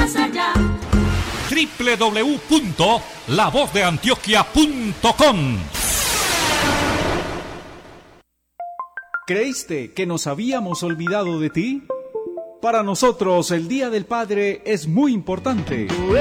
más allá. www.lavozdeantioquia.com. ¿Creíste que nos habíamos olvidado de ti? Para nosotros el Día del Padre es muy importante.